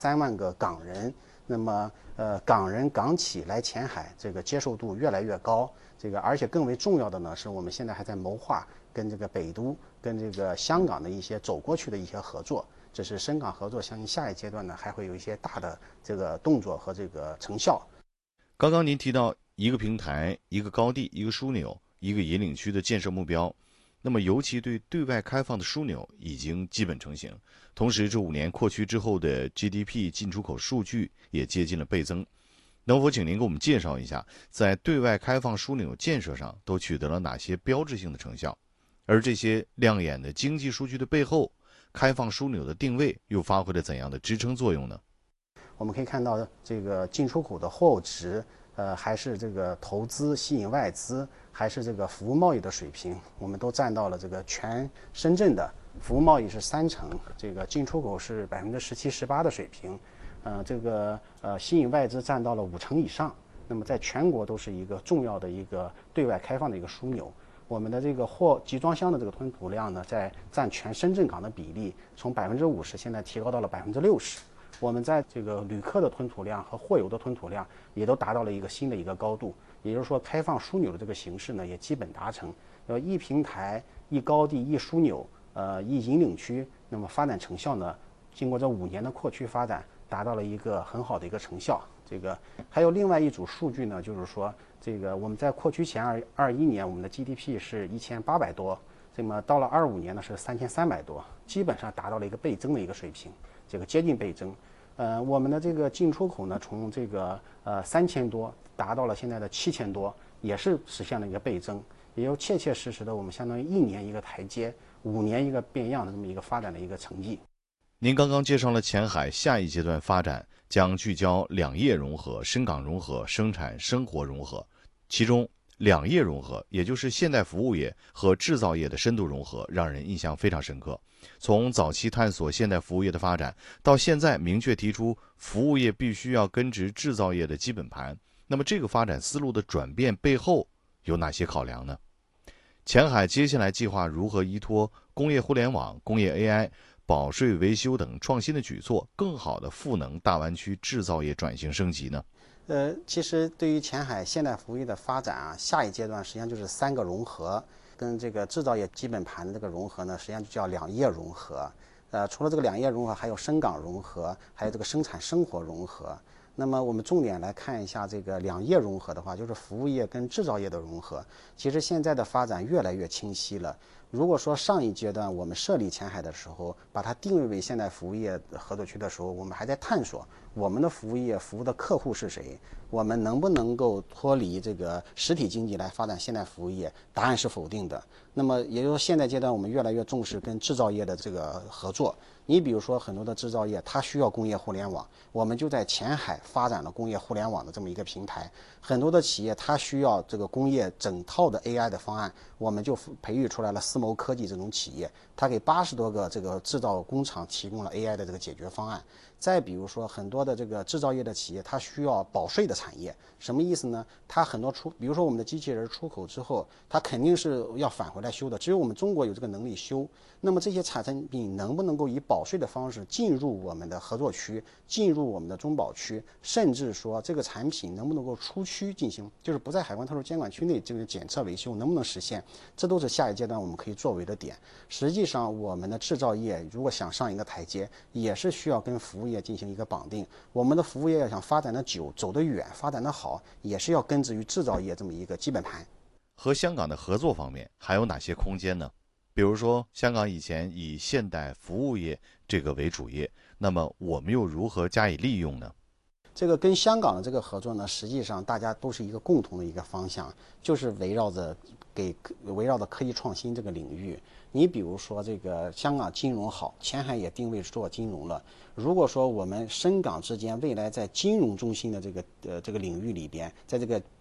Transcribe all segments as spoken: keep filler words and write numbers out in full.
三万个港人，那么呃港人港企来前海，这个接受度越来越高。这个而且更为重要的呢，是我们现在还在谋划跟这个北都、跟这个香港的一些走过去的一些合作。这是深港合作，相信下一阶段呢还会有一些大的这个动作和这个成效。 刚刚您提到一个平台、一个高地、一个枢纽、一个引领区的建设目标，那么尤其对对外开放的枢纽已经基本成型。同时，这五年扩区之后的 G D P 进出口数据也接近了倍增。能否请您给我们介绍一下，在对外开放枢纽建设上都取得了哪些标志性的成效？而这些亮眼的经济数据的背后，开放枢纽的定位又发挥了怎样的支撑作用呢？ 我们可以看到，这个进出口的货物值，呃，还是这个投资吸引外资，还是这个服务贸易的水平，我们都占到了这个全深圳的服务贸易是三成，这个进出口是百分之十七、十八的水平，呃，这个呃吸引外资占到了五成以上。那么在全国都是一个重要的一个对外开放的一个枢纽。我们的这个货集装箱的这个吞吐量呢，在占全深圳港的比例从百分之五十现在提高到了百分之六十。我们在这个旅客的吞吐量和货邮的吞吐量也都达到了一个新的一个高度。也就是说，开放枢纽的这个形式呢，也基本达成。要一平台、一高地、一枢纽、呃一引领区，那么发展成效呢，经过这五年的扩区发展，达到了一个很好的一个成效。这个还有另外一组数据呢，就是说，这个我们在扩区前二二一年，我们的 G D P 是一千八百多，那么到了二五年呢是三千三百多，基本上达到了一个倍增的一个水平，这个接近倍增。呃，我们的这个进出口呢，从这个呃三千多达到了现在的七千多，也是实现了一个倍增，也有切切实实的我们相当于一年一个台阶，五年一个变样的这么一个发展的一个成绩。 您刚刚介绍了前海下一阶段发展将聚焦两业融合、深港融合、生产生活融合，其中两业融合，也就是现代服务业和制造业的深度融合，让人印象非常深刻。从早期探索现代服务业的发展，到现在明确提出服务业必须要根植制造业的基本盘，那么这个发展思路的转变背后有哪些考量呢？前海接下来计划如何依托工业互联网、工业 A I、保税维修等创新的举措，更好地赋能大湾区制造业转型升级呢？ 呃，其实对于前海现代服务业的发展啊，下一阶段实际上就是三个融合，跟这个制造业基本盘的这个融合呢，实际上就叫两业融合。呃，除了这个两业融合，还有深港融合，还有这个生产生活融合。那么我们重点来看一下这个两业融合的话，就是服务业跟制造业的融合。其实现在的发展越来越清晰了。如果说上一阶段我们设立前海的时候，把它定位为现代服务业合作区的时候，我们还在探索我们的服务业服务的客户是谁，我们能不能够脱离这个实体经济来发展现代服务业？答案是否定的。那么也就是说，现在阶段我们越来越重视跟制造业的这个合作。你比如说很多的制造业，它需要工业互联网，我们就在前海发展了工业互联网的这么一个平台。很多的企业它需要这个工业整套的 A I 的方案，我们就培育出来了思谋科技这种企业，它给八十多个这个制造工厂提供了 A I 的这个解决方案。再比如说很多的这个制造业的企业，它需要保税的产业，什么意思呢？它很多出，比如说我们的机器人出口之后，它肯定是要返回来修的，只有我们中国有这个能力修。那么这些产品能不能够以保税的方式进入我们的合作区，进入我们的中保区，甚至说这个产品能不能够出区进行，就是不在海关特殊监管区内这个检测维修能不能实现，这都是下一阶段我们可以作为的点。实际上我们的制造业如果想上一个台阶，也是需要跟服务业进行一个绑定。我们的服务业要想发展的久、走得远、发展的好，也是要根植于制造业这么一个基本盘。 和香港的合作方面还有哪些空间呢？比如说，香港以前以现代服务业这个为主业，那么我们又如何加以利用呢？ 这个跟香港的这个合作呢，实际上大家都是一个共同的一个方向，就是围绕着给围绕着科技创新这个领域。你比如说，这个香港金融好，前海也定位做金融了。如果说我们深港之间未来在金融中心的这个呃这个领域里边，在这个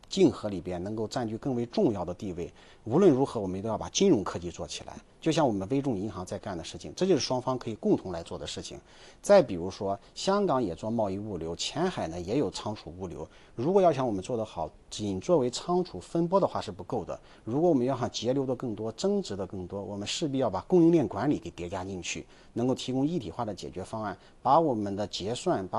竞合里边能够占据更为重要的地位。无论如何，我们都要把金融科技做起来，就像我们微众银行在干的事情，这就是双方可以共同来做的事情。再比如说，香港也做贸易物流，前海呢也有仓储物流。如果要想我们做得好，仅作为仓储分拨的话是不够的。如果我们要想节流的更多、增值的更多，我们势必要把供应链管理给叠加进去，能够提供一体化的解决方案，把我们的结算、把